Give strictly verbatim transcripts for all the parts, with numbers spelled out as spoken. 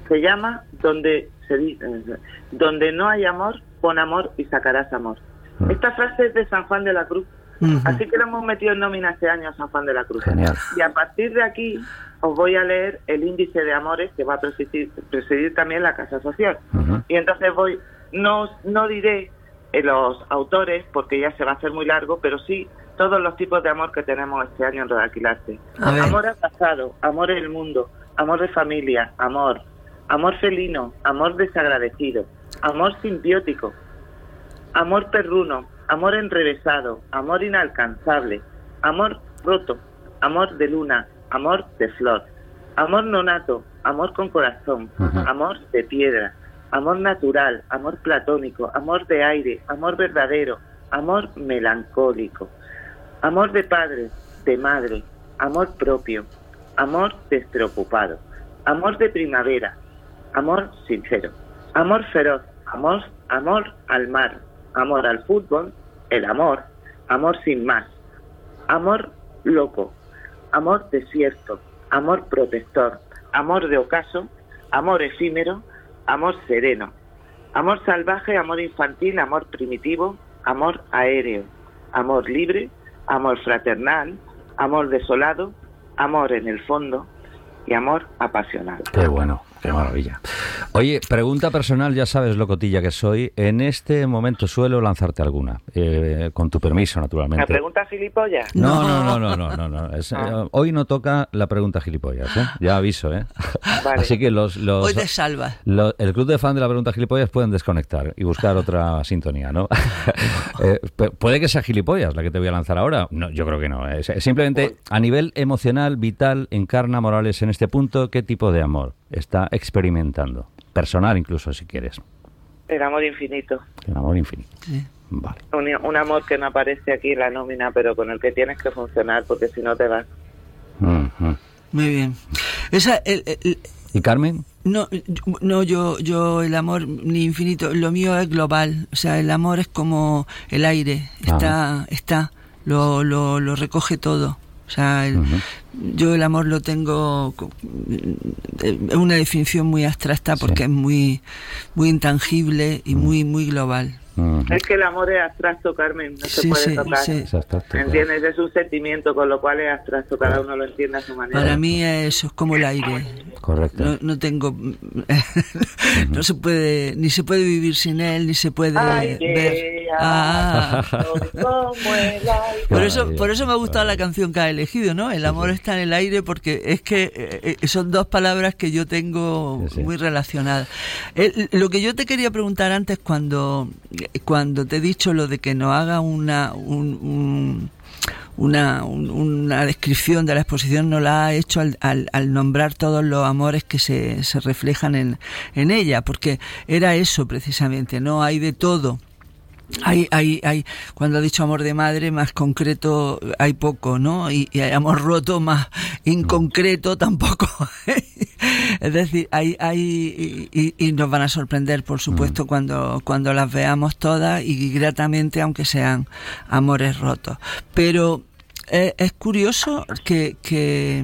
Se llama Donde se dice, donde no hay amor, pon amor y sacarás amor. Uh-huh. Esta frase es de San Juan de la Cruz. Uh-huh. Así que lo hemos metido en nómina este año a San Juan de la Cruz. Genial. Y a partir de aquí os voy a leer el índice de amores que va a presidir, presidir también la Casa Social. Uh-huh. Y entonces voy, no, no diré los autores porque ya se va a hacer muy largo, pero sí todos los tipos de amor que tenemos este año en Rodalquilarte. Amor abrazado, amor en el mundo, amor de familia, amor, amor felino, amor desagradecido, amor simbiótico, amor perruno, amor enrevesado, amor inalcanzable, amor roto, amor de luna, amor de flor, amor nonato, amor con corazón, uh-huh. amor de piedra, amor natural, amor platónico, amor de aire, amor verdadero, amor melancólico, amor de padre, de madre, amor propio, amor despreocupado, amor de primavera, amor sincero, amor feroz, amor, amor al mar, amor al fútbol, el amor, amor sin más, amor loco, amor desierto, amor protector, amor de ocaso, amor efímero, amor sereno, amor salvaje, amor infantil, amor primitivo, amor aéreo, amor libre, amor fraternal, amor desolado, amor en el fondo y amor apasionado. Qué bueno, qué maravilla. Oye, pregunta personal, ya sabes lo cotilla que soy. En este momento suelo lanzarte alguna, eh, con tu permiso, naturalmente. ¿La pregunta gilipollas? No, no, no, no, no, no. no. Es, ah. eh, hoy no toca la pregunta gilipollas, ¿eh? Ya aviso, ¿eh? Vale. Así que los, los hoy te salvas. Los, el club de fan de la pregunta gilipollas pueden desconectar y buscar otra sintonía, ¿no? eh, puede que sea gilipollas la que te voy a lanzar ahora. No, yo creo que no. Es, es simplemente a nivel emocional, vital, encarna Morales en este punto, ¿qué tipo de amor está experimentando? Personal incluso, si quieres. El amor infinito. El amor infinito. Sí. Vale. Un, un amor que no aparece aquí en la nómina, pero con el que tienes que funcionar, porque si no te vas. Uh-huh. Muy bien. Esa, el, el, ¿Y Carmen? No, no, yo, yo el amor ni infinito, lo mío es global. O sea, el amor es como el aire, está, ah. está, lo, lo, lo recoge todo. O sea, el, uh-huh. yo el amor lo tengo es una definición muy abstracta porque sí. es muy muy intangible y uh-huh. muy muy global. Uh-huh. Es que el amor es abstracto, Carmen, no sí, se puede sí, tocar. Sí. Es abstracto, ¿entiendes? Es un sentimiento, con lo cual es abstracto, cada uno lo entiende a su manera. Para mí eso es como el aire. Correcto. No, no tengo, uh-huh. no se puede, ni se puede vivir sin él, ni se puede Ay, ver. Yeah, ah. como el aire. Por eso, por eso me ha gustado la canción que ha elegido, ¿no? El amor está en el aire, porque es que eh, son dos palabras que yo tengo sí, sí. muy relacionadas. Eh, lo que yo te quería preguntar antes, cuando cuando te he dicho lo de que nos haga una un, un, una un, una descripción de la exposición, nos la ha hecho al, al, al nombrar todos los amores que se, se reflejan en, en ella, porque era eso precisamente, ¿no? Hay de todo. Hay, hay, hay, cuando ha dicho amor de madre, más concreto hay poco, ¿no? Y, y hay amor roto, más inconcreto tampoco. Es decir, hay, hay, y, y nos van a sorprender, por supuesto, mm. cuando, cuando las veamos todas y gratamente, aunque sean amores rotos. Pero es, es curioso que, que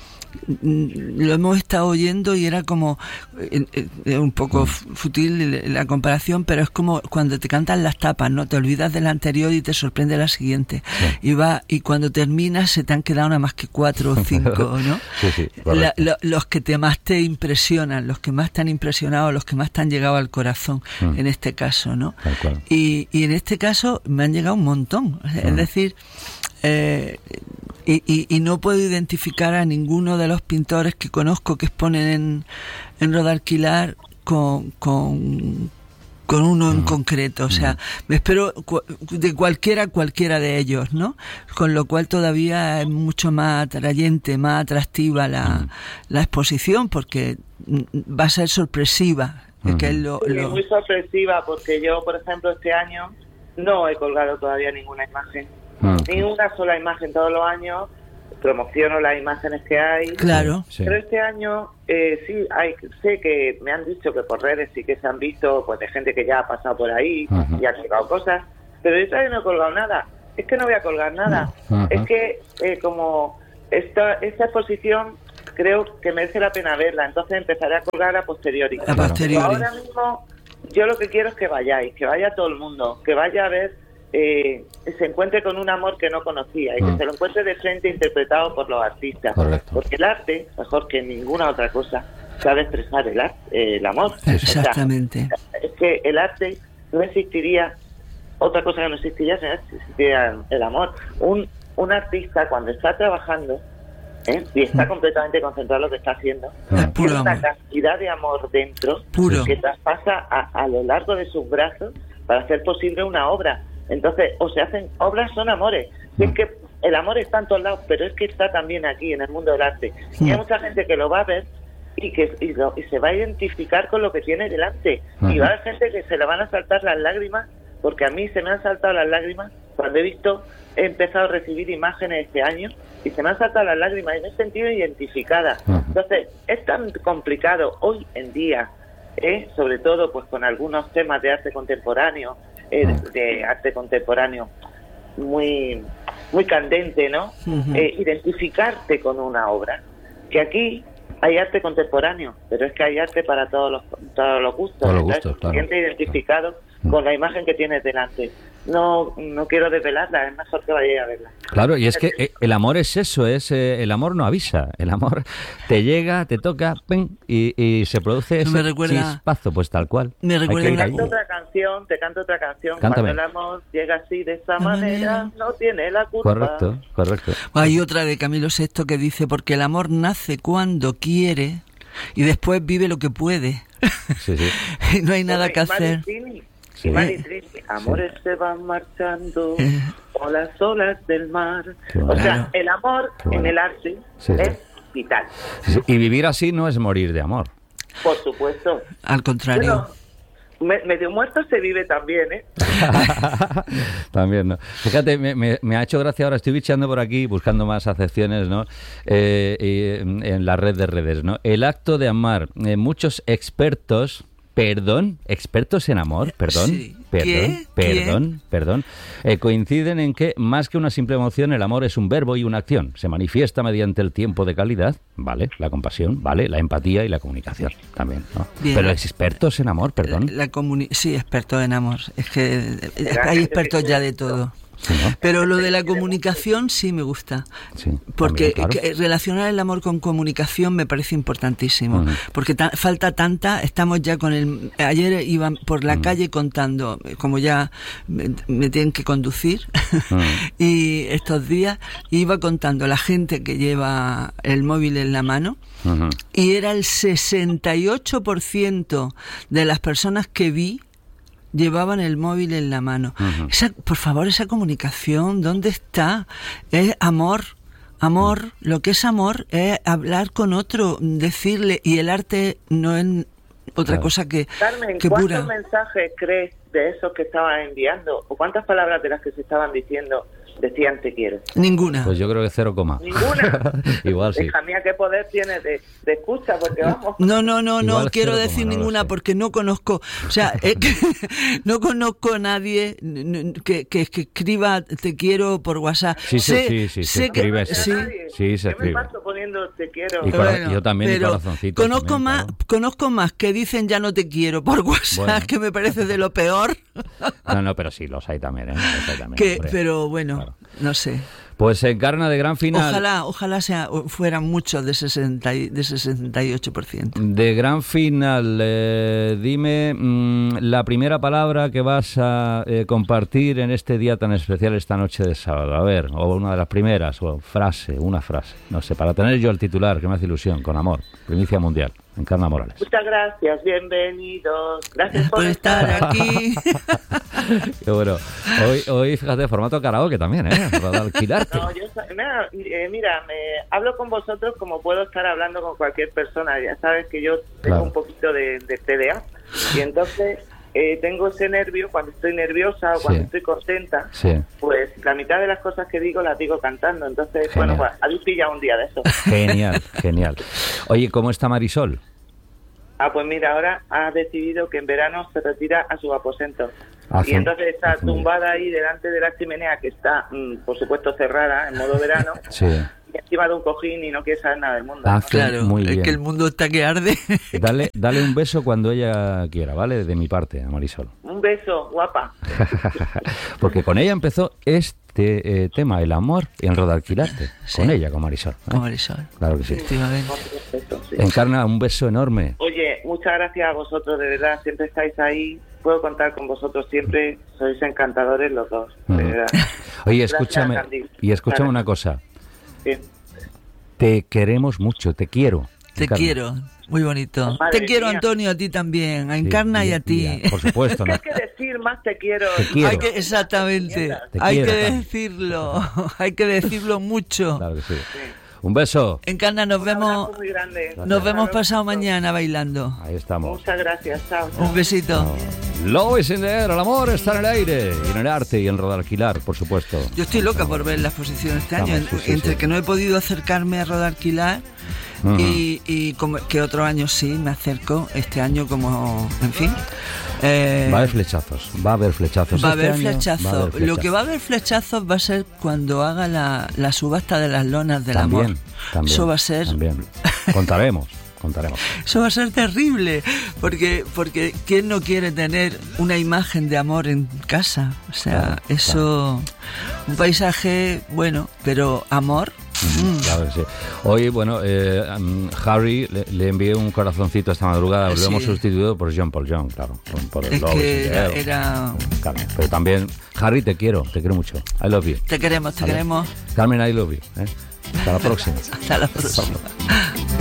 lo hemos estado oyendo y era como eh, eh, un poco fútil la comparación, pero es como cuando te cantan las tapas, ¿no? Te olvidas de la anterior y te sorprende la siguiente. Sí. Y va y cuando terminas se te han quedado nada más que cuatro o cinco, ¿no? Sí, sí, la, lo, los que te más te impresionan, los que más te han impresionado, los que más te han llegado al corazón, mm. en este caso, ¿no? Y, y en este caso me han llegado un montón. Mm. Es decir, eh, Y, y, y no puedo identificar a ninguno de los pintores que conozco que exponen en, en Rodalquilar con, con, con uno en concreto. O sea, me espero de cualquiera, cualquiera de ellos, ¿no? Con lo cual todavía es mucho más atrayente, más atractiva la, la exposición, porque va a ser sorpresiva. Es que es lo, sí, lo... muy sorpresiva, porque yo, por ejemplo, este año no he colgado todavía ninguna imagen. Ni una sola imagen. Todos los años promociono las imágenes que hay. Claro. Sí. Pero este año eh, sí, hay, sé que me han dicho que por redes sí que se han visto, pues, de gente que ya ha pasado por ahí uh-huh. y ha colgado cosas, pero yo todavía no he colgado nada. Es que no voy a colgar nada. Uh-huh. Es que eh, como esta, esta exposición creo que merece la pena verla, entonces empezaré a colgar a posteriori. A posteriori. Ahora mismo yo lo que quiero es que vayáis, que vaya todo el mundo, que vaya a ver, eh, se encuentre con un amor que no conocía y mm. que se lo encuentre de frente interpretado por los artistas. Correcto. Porque el arte, mejor que ninguna otra cosa, sabe expresar el, arte, eh, el amor. Exactamente. O sea, es que el arte no existiría, otra cosa que no existiría, si no existiría el amor. Un, un artista cuando está trabajando, ¿eh? y está completamente concentrado en lo que está haciendo, es puro una amor. cantidad de amor dentro Puro. que traspasa a, a lo largo de sus brazos para hacer posible una obra. Entonces, o se hacen obras, son amores. Y es que el amor está en todos lados, pero es que está también aquí en el mundo del arte. Y hay mucha gente que lo va a ver y que y, lo, y se va a identificar con lo que tiene delante. Y va a haber gente que se le van a saltar las lágrimas, porque a mí se me han saltado las lágrimas cuando he visto, he empezado a recibir imágenes este año y se me han saltado las lágrimas y me he sentido identificada. Entonces, es tan complicado hoy en día, ¿eh? sobre todo pues con algunos temas de arte contemporáneo, eh, de arte contemporáneo muy muy candente, ¿no? Uh-huh. Eh, identificarte con una obra. Que aquí hay arte contemporáneo, pero es que hay arte para todos los todos los gustos. Todos los gustos, claro. Siente identificado uh-huh. con la imagen que tienes delante. No no quiero desvelarla, es mejor que vayáis a verla. Claro, y es que eh, el amor es eso, es eh, el amor no avisa, el amor te llega, te toca, ¡ping! y, y se produce ese me recuerda, chispazo, pues tal cual. Me recuerda te canto otra canción, te canto otra canción. Cántame. Cuando el amor llega así de esta manera, no tiene la culpa. Correcto, correcto. Hay otra de Camilo sexto que dice, porque el amor nace cuando quiere y después vive lo que puede. Sí, sí. No hay nada que hacer. Sí. Maritrini, amores sí. se van marchando con las olas del mar. Bueno. O sea, el amor bueno. en el arte sí, es sí. vital. Sí, y vivir así no es morir de amor. Por supuesto. Al contrario. Bueno, me, medio muerto se vive también, ¿eh? También, ¿no? Fíjate, me, me, me ha hecho gracia ahora, estoy bicheando por aquí, buscando más acepciones, ¿no? Eh, y, en la red de redes, ¿no? El acto de amar. Eh, muchos expertos... Perdón, expertos en amor, perdón, sí. perdón, ¿Qué? perdón, ¿Qué? perdón, eh, coinciden en que más que una simple emoción, el amor es un verbo y una acción. Se manifiesta mediante el tiempo de calidad, vale, la compasión, vale, la empatía y la comunicación también, ¿no? Bien. Pero expertos en amor, perdón. La, la comuni- sí, expertos en amor. Es que hay expertos ya de todo. Sí, ¿no? Pero lo de la comunicación sí me gusta, sí, porque también, claro. que, relacionar el amor con comunicación me parece importantísimo, uh-huh. porque ta- falta tanta, estamos ya con el, ayer iba por la uh-huh. calle contando, como ya me, me tienen que conducir, uh-huh. y estos días iba contando la gente que lleva el móvil en la mano, uh-huh. y era el sesenta y ocho por ciento de las personas que vi llevaban el móvil en la mano. Uh-huh. Esa, por favor, esa comunicación, ¿dónde está? Es amor. Amor, uh-huh. lo que es amor es hablar con otro, decirle, y el arte no es otra claro. cosa que, Carmen, que ¿cuántos pura. mensajes crees de esos que estaban enviando? ¿O cuántas palabras de las que se estaban diciendo decían te quiero? Ninguna. Pues yo creo que cero coma. Ninguna. Igual sí. Hija mía, ¿qué poder tiene de, de escucha? Porque vamos. No, no, no, no quiero cero, decir no ninguna porque no conozco, o sea, eh, no conozco a nadie que, que, que escriba te quiero por WhatsApp. Sí, sí, sé, sí, sí, sé se escribe, que, sí, sí, se escribe. Yo me paso poniendo te quiero. Y bueno, yo también, pero y corazoncito. Conozco también, más, claro. conozco más que dicen ya no te quiero por WhatsApp, bueno. que me parece de lo peor. No, no, pero sí, los hay también, ¿eh? Los hay también, que, pero bueno, claro. no sé. Pues se encarna de gran final. Ojalá, ojalá sea, fueran muchos de sesenta de sesenta y ocho por ciento. De gran final, eh, dime mmm, la primera palabra que vas a eh, compartir en este día tan especial, esta noche de sábado. A ver, o una de las primeras, o frase, una frase. No sé, para tener yo el titular, que me hace ilusión, con amor. Primicia mundial. Encarna Morales. Muchas gracias, bienvenidos. Gracias por, por estar aquí. Qué bueno. Hoy, hoy, fíjate, formato karaoke también, ¿eh? Para alquilarte. No, yo, mira, eh, mira me, hablo con vosotros como puedo estar hablando con cualquier persona. Ya sabes que yo tengo claro. un poquito de, de T D A. Y entonces eh, tengo ese nervio cuando estoy nerviosa o cuando sí. estoy contenta. Sí. Pues la mitad de las cosas que digo las digo cantando. Entonces, genial. Bueno, pues habéis pillado un día de eso. Genial, genial. Oye, ¿cómo está Marisol? Ah, pues mira, ahora ha decidido que en verano se retira a su aposento. Hace, y entonces está tumbada ahí delante de la chimenea, que está, mmm, por supuesto, cerrada en modo verano. Sí. encima de un cojín y no quiere saber nada del mundo. Ah, ¿no? Claro, muy es bien. que el mundo está que arde. Dale, dale un beso cuando ella quiera, ¿vale? De mi parte, a Marisol. Un beso, guapa. Porque con ella empezó este eh, tema, el amor en Rodalquilarte. Sí. Con ella, con Marisol. ¿eh? Con Marisol, Claro que sí. efectivamente. Eso, sí. Encarna, un beso enorme. Oye, muchas gracias a vosotros, de verdad, siempre estáis ahí, puedo contar con vosotros siempre, sois encantadores los dos, de Ujú. verdad. Oye, Gracias, escúchame, Candy. y escúchame Vale. una cosa. Sí. Te queremos mucho, te quiero. Te Encarna. quiero, muy bonito. Madre Te quiero, mía. Antonio, a ti también, a Sí, Encarna y mira, a ti. mira, por supuesto, ¿no? Hay que decir más te quiero. Te quiero. Hay que, exactamente, Te hay quiero, que Carmen. decirlo, hay que decirlo mucho. Claro que sí. Un beso. Encarna, nos Un vemos, abrazo muy grande. nos vemos Hasta pasado luego. mañana bailando. Ahí estamos. Muchas gracias, chao. chao. Un besito. Love is in the air, el amor está en el aire, y en el arte y en Rodalquilar, por supuesto. Yo estoy loca por ver la exposición este año, Vamos, sí, sí, entre sí. que no he podido acercarme a Rodalquilar Ujú. y, y como que otro año sí me acerco, este año como, en fin. eh, Va a haber flechazos, va a haber flechazos. va a Este haber año flechazos. va a haber Lo que flechazos. va a haber flechazos va a ser cuando haga la, la subasta de las lonas del También, amor. también, Eso va a ser, También. Contaremos, contaremos. eso va a ser terrible, porque porque quién no quiere tener una imagen de amor en casa, o sea, Claro, eso, un paisaje bueno, pero amor. mm. Claro que sí. Hoy, bueno, eh, um, Harry le, le envié un corazoncito esta madrugada, lo Sí. hemos sustituido por Jean Paul Young, claro. Por, por el Es Love is in que the era, air. era- Claro, pero también, Harry, te quiero, te quiero mucho. I love you. Te queremos, te Vale. queremos. Carmen, I love you. ¿eh? Hasta la próxima. Hasta la próxima.